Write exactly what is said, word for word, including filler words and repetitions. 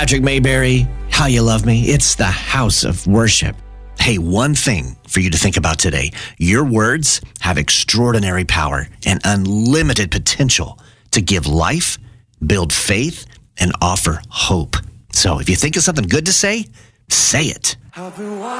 Patrick Mayberry, How You Love Me. It's the house of worship. Hey, one thing for you to think about today. Your words have extraordinary power and unlimited potential to give life, build faith, and offer hope. So if you think of something good to say, say it.